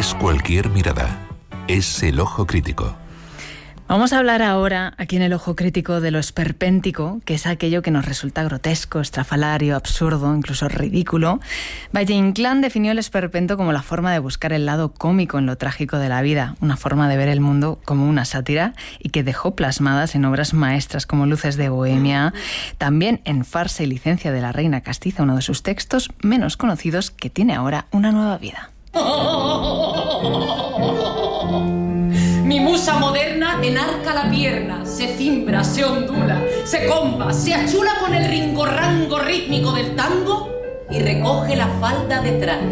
es cualquier mirada, es el ojo crítico. Vamos a hablar ahora, aquí en el Ojo Crítico, de lo esperpéntico, que es aquello que nos resulta grotesco, estrafalario, absurdo, incluso ridículo. Valle-Inclán definió el esperpento como la forma de buscar el lado cómico en lo trágico de la vida, una forma de ver el mundo como una sátira y que dejó plasmadas en obras maestras como Luces de Bohemia, también en Farsa y licencia de la Reina Castiza, uno de sus textos menos conocidos que tiene ahora una nueva vida. Mi musa moderna enarca la pierna, se cimbra, se ondula, se comba, se achula con el ringorrango rítmico del tango y recoge la falda detrás.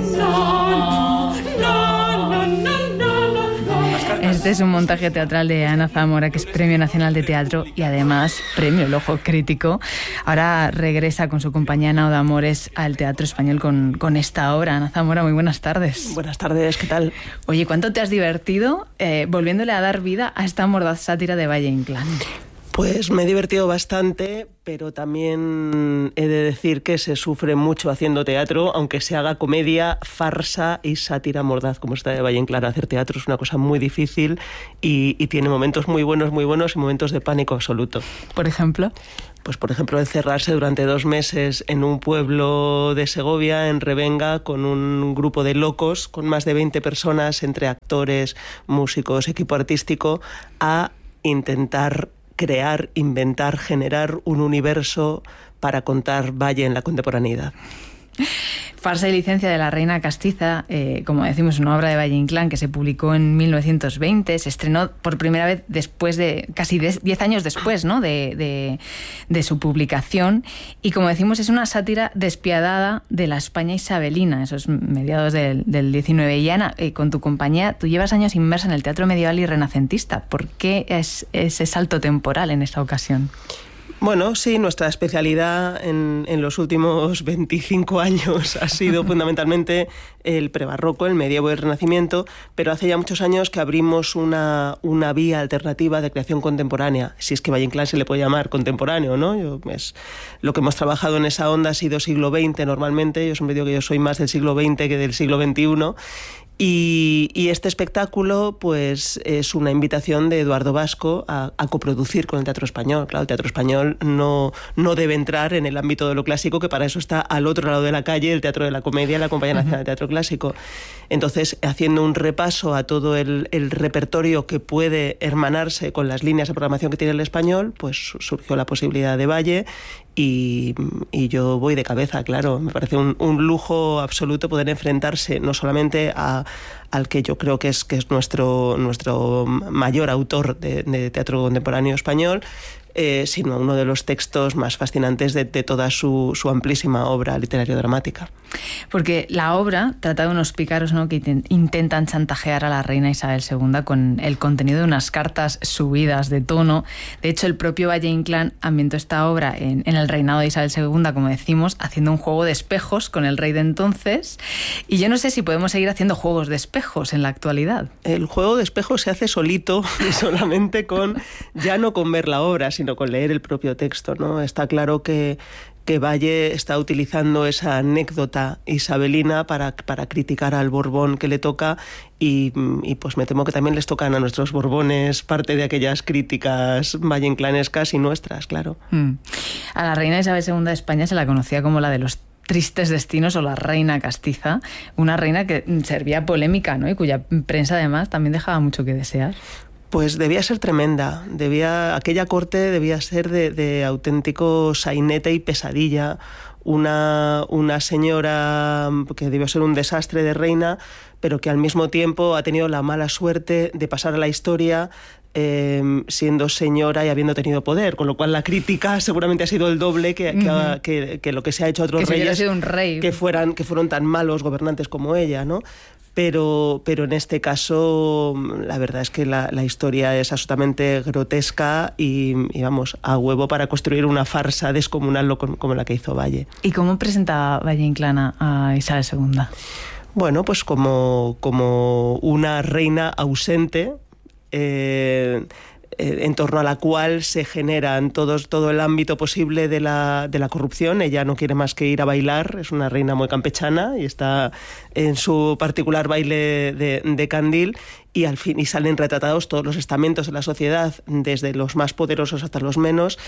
Este es un montaje teatral de Ana Zamora, que es Premio Nacional de Teatro y además Premio El Ojo Crítico. Ahora regresa con su compañía Nao de Amores al Teatro Español con esta obra. Ana Zamora, muy buenas tardes. Buenas tardes, ¿qué tal? Oye, ¿cuánto te has divertido volviéndole a dar vida a esta mordaz sátira de Valle-Inclán? Pues me he divertido bastante, pero también he de decir que se sufre mucho haciendo teatro, aunque se haga comedia, farsa y sátira mordaz, como está de Valle-Inclán. Hacer teatro es una cosa muy difícil y tiene momentos muy buenos y momentos de pánico absoluto. ¿Por ejemplo? Pues por ejemplo encerrarse durante 2 meses en un pueblo de Segovia, en Revenga, con un grupo de locos, con más de 20 personas, entre actores, músicos, equipo artístico, a intentar crear, inventar, generar un universo para contar Valle en la contemporaneidad. Farsa y licencia de la Reina Castiza, como decimos, una obra de Valle-Inclán que se publicó en 1920, se estrenó por primera vez después de casi 10 años después, ¿no?, de su publicación, y como decimos es una sátira despiadada de la España isabelina, esos mediados del 19. Y Ana, con tu compañía, tú llevas años inmersa en el teatro medieval y renacentista. ¿Por qué es ese salto temporal en esta ocasión? Bueno, sí, nuestra especialidad en los últimos 25 años ha sido fundamentalmente el prebarroco, el medievo y el renacimiento, pero hace ya muchos años que abrimos una vía alternativa de creación contemporánea, si es que Valle-Inclán se le puede llamar contemporáneo, ¿no? Lo que hemos trabajado en esa onda ha sido siglo XX normalmente. Yo siempre digo que yo soy más del siglo XX que del siglo XXI. Y este espectáculo pues es una invitación de Eduardo Vasco a coproducir con el Teatro Español. Claro, el Teatro Español no debe entrar en el ámbito de lo clásico, que para eso está al otro lado de la calle el Teatro de la Comedia, la Compañía Nacional de Teatro Clásico. Entonces, haciendo un repaso a todo el repertorio que puede hermanarse con las líneas de programación que tiene el Español, pues surgió la posibilidad de Valle y yo voy de cabeza, claro. Me parece un lujo absoluto poder enfrentarse no solamente al que yo creo que es nuestro mayor autor de teatro contemporáneo español, sino a uno de los textos más fascinantes de toda su amplísima obra literario-dramática. Porque la obra trata de unos pícaros, ¿no?, que intentan chantajear a la reina Isabel II con el contenido de unas cartas subidas de tono. De hecho, el propio Valle-Inclán ambientó esta obra en el reinado de Isabel II, como decimos, haciendo un juego de espejos con el rey de entonces. Y yo no sé si podemos seguir haciendo juegos de espejos en la actualidad. El juego de espejos se hace solito y solamente ya no con ver la obra, sino con leer el propio texto, ¿no? Está claro que Valle está utilizando esa anécdota isabelina para criticar al Borbón que le toca y pues me temo que también les tocan a nuestros Borbones parte de aquellas críticas valle-inclanescas y nuestras, claro. A la reina Isabel II de España se la conocía como la de los tristes destinos o la Reina Castiza, una reina que servía polémica, ¿no?, y cuya prensa además también dejaba mucho que desear. Pues debía ser tremenda, aquella corte debía ser de auténtico sainete y pesadilla, una señora que debió ser un desastre de reina, pero que al mismo tiempo ha tenido la mala suerte de pasar a la historia siendo señora y habiendo tenido poder, con lo cual la crítica seguramente ha sido el doble que lo que se ha hecho a otros reyes, sido un rey, que fueron tan malos gobernantes como ella, ¿no? Pero en este caso la verdad es que la historia es absolutamente grotesca y vamos, a huevo para construir una farsa descomunal como la que hizo Valle. ¿Y cómo presentaba Valle-Inclán a Isabel II? Bueno, pues como una reina ausente, en torno a la cual se generan todo el ámbito posible de la corrupción. Ella no quiere más que ir a bailar, es una reina muy campechana y está en su particular baile de candil, y al fin salen retratados todos los estamentos de la sociedad, desde los más poderosos hasta los menos,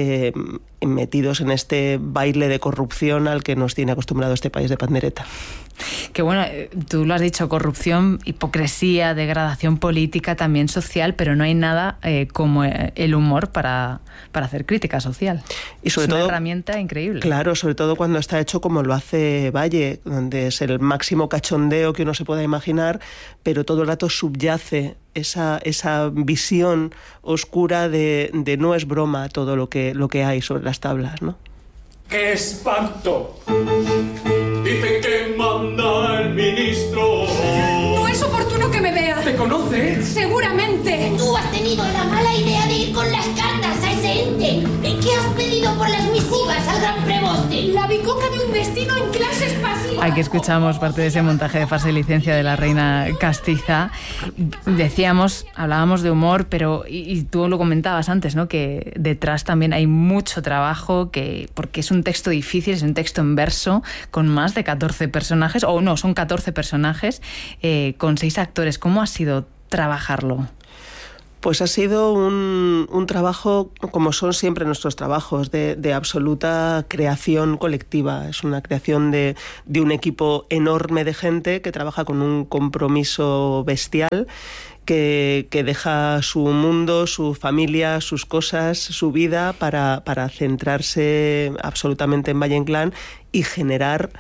metidos en este baile de corrupción al que nos tiene acostumbrado este país de pandereta. Que bueno, tú lo has dicho, corrupción, hipocresía, degradación política, también social, pero no hay nada como el humor para hacer crítica social. Y sobre todo, una herramienta increíble. Claro, sobre todo cuando está hecho como lo hace Valle, donde es el máximo cachondeo que uno se pueda imaginar, pero todo el rato subyace esa visión oscura de no es broma todo lo que hay sobre las tablas, ¿no? ¡Qué espanto! Dicen que manda el ministro. No es oportuno que me veas. ¿Te conoce? Seguramente. Tú has tenido la mala idea de ir con las cartas a ese ente. ¿Qué has pedido por las misivas al gran preboste? La bicoca de un destino en clases pasivas. Aquí escuchamos parte de ese montaje de farsa y licencia de la reina castiza. Hablábamos de humor, pero y tú lo comentabas antes, ¿no? Que detrás también hay mucho trabajo, porque es un texto difícil, es un texto en verso, con más de 14 personajes, o no, son 14 personajes, con 6 actores. ¿Cómo ha sido trabajarlo? Pues ha sido un trabajo, como son siempre nuestros trabajos, de absoluta creación colectiva. Es una creación de un equipo enorme de gente que trabaja con un compromiso bestial, que deja su mundo, su familia, sus cosas, su vida para centrarse absolutamente en Valle Inclán y generar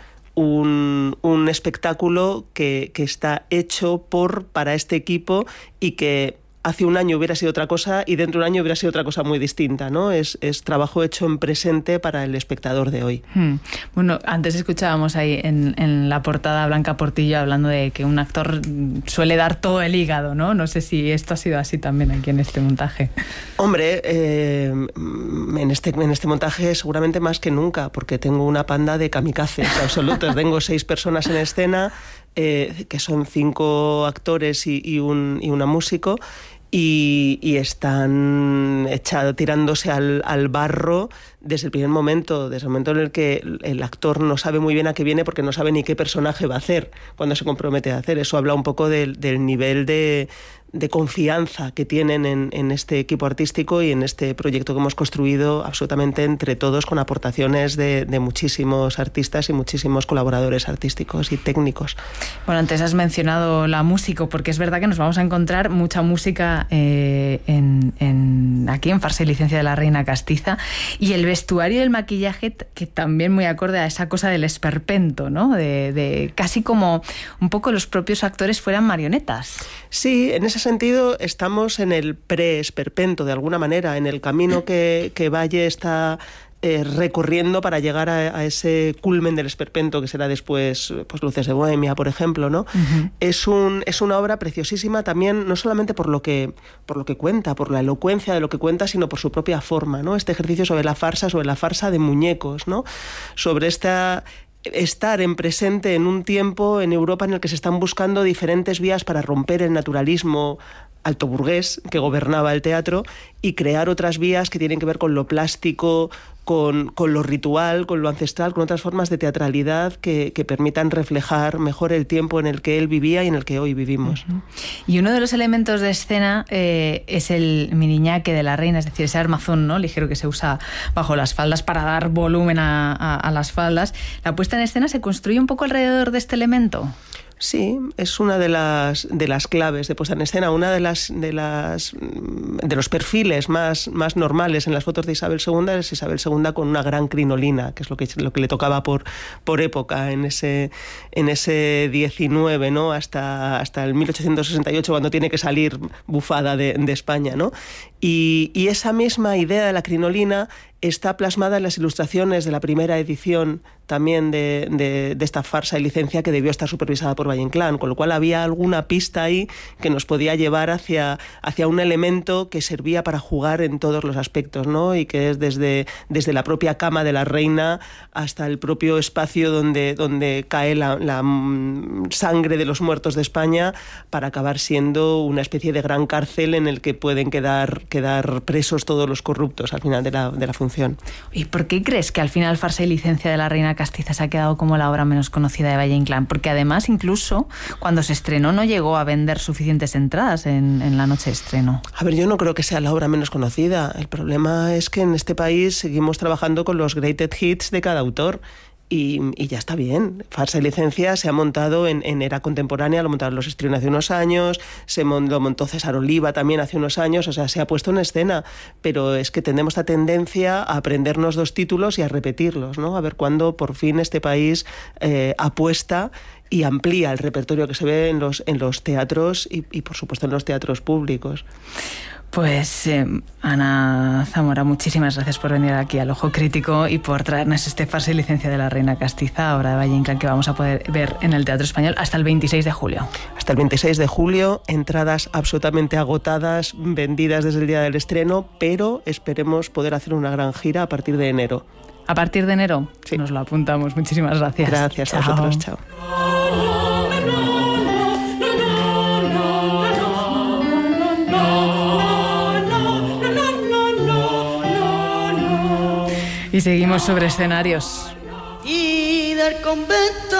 un espectáculo que está hecho para este equipo, y que hace un año hubiera sido otra cosa y dentro de un año hubiera sido otra cosa muy distinta, ¿no? Es trabajo hecho en presente para el espectador de hoy. Bueno, antes escuchábamos ahí en la portada a Blanca Portillo hablando de que un actor suele dar todo el hígado, ¿no? No sé si esto ha sido así también aquí en este montaje. Hombre, en este montaje seguramente más que nunca, porque tengo una panda de kamikazes absolutos. Tengo 6 personas en escena, que son 5 actores y una músico, y están tirándose al barro desde el momento en el que el actor no sabe muy bien a qué viene, porque no sabe ni qué personaje va a hacer cuando se compromete a hacer. Eso habla un poco del nivel de confianza que tienen en este equipo artístico y en este proyecto que hemos construido absolutamente entre todos, con aportaciones de muchísimos artistas y muchísimos colaboradores artísticos y técnicos. Bueno, antes has mencionado la música, porque es verdad que nos vamos a encontrar mucha música aquí en Farsa y licencia de la reina castiza, y el vestuario y el maquillaje que también muy acorde a esa cosa del esperpento, ¿no? De casi como un poco los propios actores fueran marionetas. Sí, en ese sentido estamos en el pre-esperpento, de alguna manera, en el camino que Valle está recorriendo para llegar a ese culmen del esperpento que será después, pues Luces de Bohemia, por ejemplo, ¿no? Uh-huh. Es una obra preciosísima también, no solamente por lo que cuenta, por la elocuencia de lo que cuenta, sino por su propia forma, ¿no? Este ejercicio sobre la farsa de muñecos, ¿no? Sobre estar en presente en un tiempo en Europa en el que se están buscando diferentes vías para romper el naturalismo altoburgués que gobernaba el teatro y crear otras vías que tienen que ver con lo plástico, con lo ritual, con lo ancestral, con otras formas de teatralidad que permitan reflejar mejor el tiempo en el que él vivía y en el que hoy vivimos. Uh-huh. Y uno de los elementos de escena es el miriñaque de la reina, es decir, ese armazón, ¿no?, ligero que se usa bajo las faldas para dar volumen a las faldas. La puesta en escena se construye un poco alrededor de este elemento. Sí, es una de las claves de puesta en escena, una de los perfiles más normales en las fotos de Isabel II es Isabel II con una gran crinolina, que es lo que le tocaba por época en ese 19, ¿no? hasta el 1868, cuando tiene que salir bufada de España, ¿no? Y esa misma idea de la crinolina está plasmada en las ilustraciones de la primera edición también de esta farsa y licencia, que debió estar supervisada por Valle Inclán, con lo cual había alguna pista ahí que nos podía llevar hacia un elemento que servía para jugar en todos los aspectos, ¿no? Y que es desde la propia cama de la reina hasta el propio espacio donde cae la sangre de los muertos de España, para acabar siendo una especie de gran cárcel en el que pueden quedar presos todos los corruptos al final de la función. ¿Y por qué crees que al final Farsa y licencia de la Reina Castiza se ha quedado como la obra menos conocida de Valle Inclán? Porque además, incluso cuando se estrenó, no llegó a vender suficientes entradas en la noche de estreno. A ver, yo no creo que sea la obra menos conocida. El problema es que en este país seguimos trabajando con los greatest hits de cada autor. Y ya está bien. Farsa y licencia se ha montado en era contemporánea, lo montaron Los Histrión hace unos años, lo montó César Oliva también hace unos años, o sea, se ha puesto en escena, pero es que tenemos esta tendencia a aprendernos 2 títulos y a repetirlos, ¿no? A ver cuándo por fin este país apuesta y amplía el repertorio que se ve en los teatros y por supuesto en los teatros públicos. Pues Ana Zamora, muchísimas gracias por venir aquí al Ojo Crítico y por traernos este Farsa y licencia de la Reina Castiza, obra de Valle Inclán, que vamos a poder ver en el Teatro Español hasta el 26 de julio. Hasta el 26 de julio, entradas absolutamente agotadas, vendidas desde el día del estreno, pero esperemos poder hacer una gran gira a partir de enero. ¿A partir de enero? Sí. Nos lo apuntamos. Muchísimas gracias. Gracias a vosotros. Chao. Y seguimos sobre escenarios. Y del convento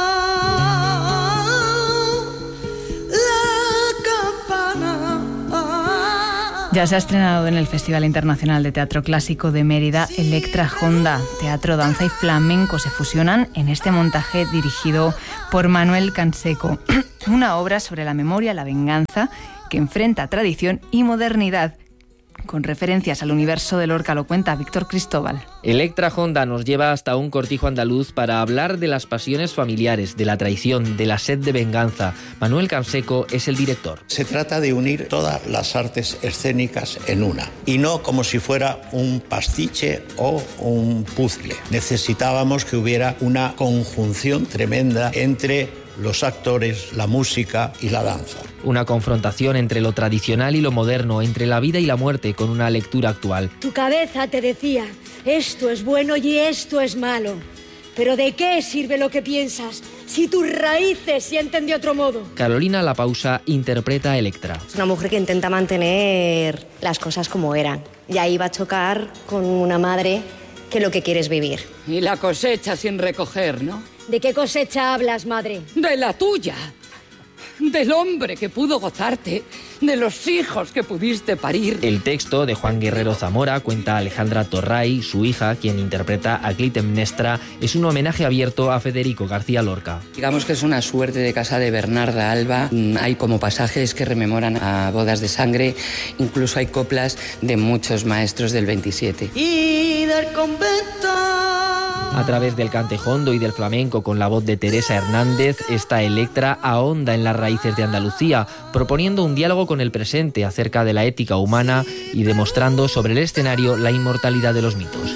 la campana. Ya se ha estrenado en el Festival Internacional de Teatro Clásico de Mérida Electra Honda. Teatro, danza y flamenco se fusionan en este montaje dirigido por Manuel Canseco. Una obra sobre la memoria, la venganza, que enfrenta tradición y modernidad, con referencias al universo de Lorca. Lo cuenta Víctor Cristóbal. Electra Honda nos lleva hasta un cortijo andaluz para hablar de las pasiones familiares, de la traición, de la sed de venganza. Manuel Canseco es el director. Se trata de unir todas las artes escénicas en una, y no como si fuera un pastiche o un puzzle. Necesitábamos que hubiera una conjunción tremenda entre los actores, la música y la danza. Una confrontación entre lo tradicional y lo moderno, entre la vida y la muerte, con una lectura actual. Tu cabeza te decía, esto es bueno y esto es malo. Pero ¿de qué sirve lo que piensas si tus raíces sienten de otro modo? Carolina La Pausa interpreta a Electra. Es una mujer que intenta mantener las cosas como eran. Y ahí va a chocar con una madre que lo que quiere es vivir. Y la cosecha sin recoger, ¿no? ¿De qué cosecha hablas, madre? De la tuya. Del hombre que pudo gozarte, de los hijos que pudiste parir. El texto de Juan Guerrero Zamora cuenta a Alejandra Torray, su hija, quien interpreta a Clitemnestra. Es un homenaje abierto a Federico García Lorca. Digamos que es una suerte de casa de Bernarda Alba. Hay como pasajes que rememoran a bodas de sangre, incluso hay coplas de muchos maestros del 27. Y del convento. A través del cantejondo y del flamenco, con la voz de Teresa Hernández, esta Electra ahonda en las raíces de Andalucía, proponiendo un diálogo con el presente acerca de la ética humana y demostrando sobre el escenario la inmortalidad de los mitos.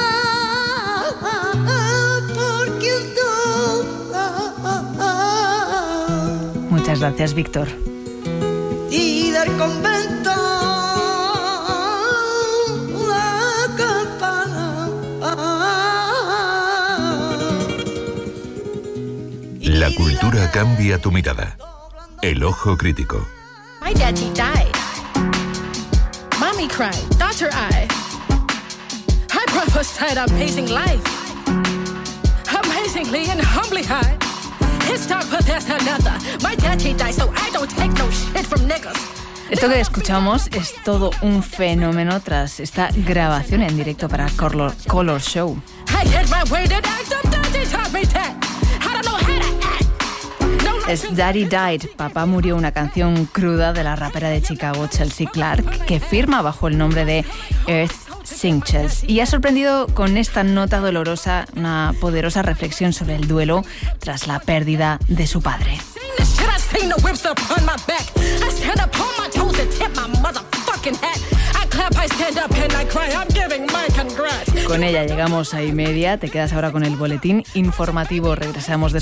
Muchas gracias, Víctor. Y del convento la campana. La cultura cambia tu mirada. El Ojo Crítico. My daddy died. Mommy cried. Daughter I. I prophesied amazing life. Amazingly and humbly high. His talk, but there's another. My daddy died, so I don't take no shit from niggas. Esto que escuchamos es todo un fenómeno tras esta grabación en directo para Color Show. Es Daddy Died, Papá Murió, una canción cruda de la rapera de Chicago Chelsea Clark, que firma bajo el nombre de Earth Singchels, y ha sorprendido con esta nota dolorosa una poderosa reflexión sobre el duelo tras la pérdida de su padre. stand up and I cry. I'm giving my congrats. Con ella llegamos a 1:30. Te quedas ahora con el boletín informativo. Regresamos después.